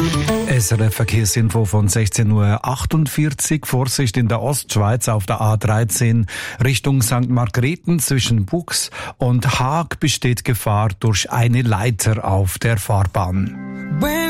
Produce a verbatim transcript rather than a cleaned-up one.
S R F Verkehrsinfo von sechzehn Uhr achtundvierzig. Vorsicht in der Ostschweiz auf der A dreizehn Richtung Sankt Margrethen zwischen Buchs und Haag besteht Gefahr durch eine Leiter auf der Fahrbahn.